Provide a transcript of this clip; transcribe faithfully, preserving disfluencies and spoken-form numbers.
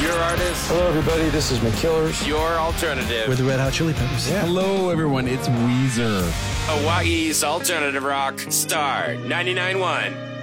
Your artist. Hello, everybody. This is McKillers. Your alternative. We're the Red Hot Chili Peppers. Yeah. Hello, everyone. It's Weezer. Hawaii's alternative rock. Star ninety-nine point one.